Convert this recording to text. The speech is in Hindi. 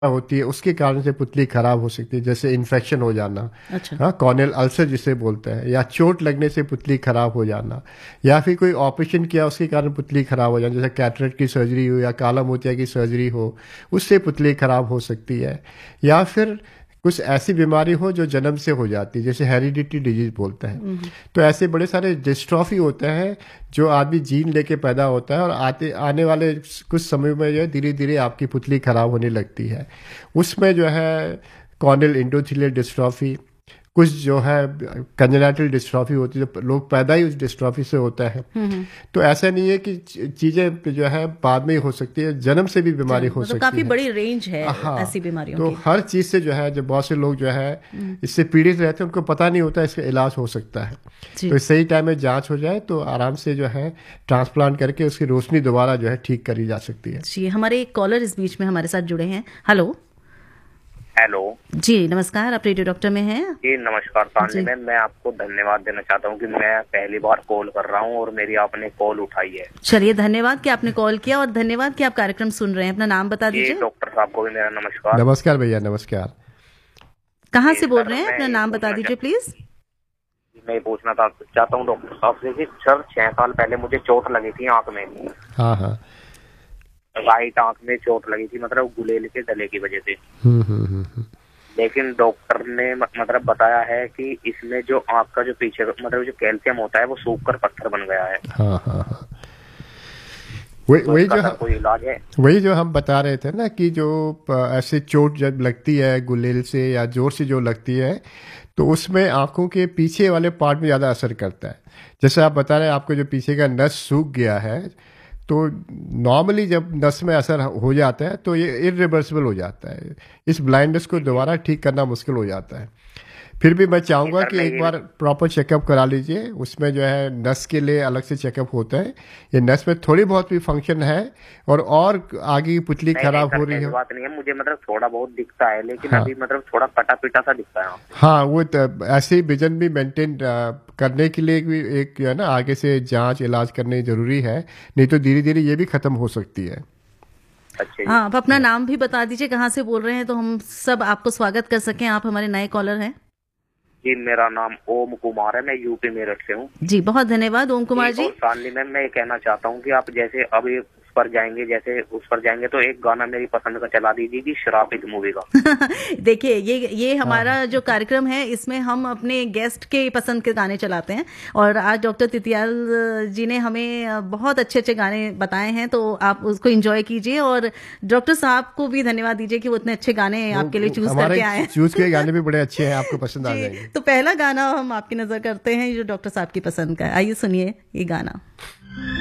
होती है उसके कारण से पुतली खराब हो सकती है, जैसे इन्फेक्शन हो जाना। अच्छा। हाँ, कॉर्नियल अल्सर जिसे बोलते हैं, या चोट लगने से पुतली खराब हो जाना, या फिर कोई ऑपरेशन किया उसके कारण पुतली खराब हो जाना, जैसे कैटरेक्ट की सर्जरी हो या काला मोतिया की सर्जरी हो, उससे पुतली खराब हो सकती है। या फिर कुछ ऐसी बीमारी हो जो जन्म से हो जाती है, जैसे हेरिडिटी डिजीज बोलते हैं। तो ऐसे बड़े सारे डिस्ट्रॉफी होते हैं जो आदमी जीन लेके पैदा होता है, और आने वाले कुछ समय में जो है धीरे धीरे आपकी पुतली खराब होने लगती है। उसमें जो है कॉर्नियल एंडोथेलियल डिस्ट्रॉफी, कुछ जो है कंजेनिटल डिस्ट्रॉफी होती है, जो लोग पैदा ही उस डिस्ट्रॉफी से होता है। तो ऐसा नहीं है कि चीजें जो है बाद में ही हो सकती है, जन्म से भी बीमारी हो सकती काफी है। बड़ी रेंज है हाँ, ऐसी बीमारियों तो की। हर चीज से जो है, जो बहुत से लोग जो है इससे पीड़ित रहते हैं, उनको पता नहीं होता इसका इलाज हो सकता है। तो सही टाइम में जांच हो जाए तो आराम से जो है ट्रांसप्लांट करके उसकी रोशनी दोबारा जो है ठीक करी जा सकती है। जी, हमारे एक कॉलर इस बीच में हमारे साथ जुड़े हैं। हेलो। हेलो जी नमस्कार, आप रेडियो डॉक्टर में हैं? जी नमस्कार सान्वी मैम, मैं आपको धन्यवाद देना चाहता हूँ कि मैं पहली बार कॉल कर रहा हूँ और मेरी आपने कॉल उठाई है। चलिए, धन्यवाद कि आपने कॉल किया और धन्यवाद कि आप कार्यक्रम सुन रहे हैं। अपना नाम बता दीजिए। डॉक्टर साहब को भी मेरा नमस्कार। नमस्कार भैया, नमस्कार। कहाँ से बोल रहे हैं? अपना नाम बता दीजिए प्लीज। मैं पूछना चाहता हूँ डॉक्टर साहब से कि सर 6 साल पहले मुझे चोट लगी थी आंख में। हाँ हाँ, राइट आंख में चोट लगी थी, मतलब गुलेल के गले की वजह से। लेकिन डॉक्टर ने मतलब बताया है कि इसमें जो आंख का जो पीछे मतलब जो कैल्शियम होता है वो सूख कर पत्थर बन गया है। हाँ हाँ हाँ, वही जो हम बता रहे थे ना कि जो ऐसे चोट जब लगती है गुलेल से या जोर से जो लगती है, तो उसमें आंखों के पीछे वाले पार्ट में ज़्यादा असर करता है। जैसे आप बता रहे हैं आपको जो पीछे का नस सूख गया है, तो नॉर्मली जब नस में असर हो जाता है तो ये इरिवर्सिबल हो जाता है। इस ब्लाइंडनेस को दोबारा ठीक करना मुश्किल हो जाता है। फिर भी मैं चाहूँगा कि एक बार प्रॉपर चेकअप करा लीजिए। उसमें जो है नस के लिए अलग से चेकअप होता है। ये नस में थोड़ी बहुत भी फंक्शन है और आगे की पुतली खराब हो रही है, बात नहीं है, मुझे मतलब थोड़ा बहुत दिखता है, लेकिन अभी मतलब थोड़ा कटा पिटा सा दिखता है। हाँ, वो ऐसे ही विजन भी मेंटेन करने के लिए भी एक जो है ना आगे से जांच इलाज करने जरूरी है, नहीं तो धीरे धीरे ये भी खत्म हो सकती है। अच्छा, हाँ, आप अपना नाम भी बता दीजिए, कहाँ से बोल रहे हैं, तो हम सब आपको स्वागत कर सकें। आप हमारे नए कॉलर हैं। जी मेरा नाम ओम कुमार है, मैं यूपी मेरठ से हूँ। जी बहुत धन्यवाद ओम कुमार जी। सानवी मैम, मैं ये कहना चाहता हूँ कि आप जैसे अभी उस पर जाएंगे तो एक गाना मेरी पसंद का चला दीजिए कि श्रापित मूवी का। देखिए ये हमारा जो कार्यक्रम है इसमें हम अपने गेस्ट के पसंद के गाने चलाते हैं, और आज डॉक्टर तितियाल जी ने हमें बहुत अच्छे अच्छे गाने बताए हैं, तो आप उसको एंजॉय कीजिए। और डॉक्टर साहब को भी धन्यवाद दीजिए कि वो इतने अच्छे गाने आपके लिए चूज करके आए हैं। चूज के गाने भी बड़े अच्छे हैं, आपको पसंद आ जाएंगे। तो पहला गाना हम आपकी नजर करते हैं जो डॉक्टर साहब की पसंद का है। आइए सुनिए ये गाना।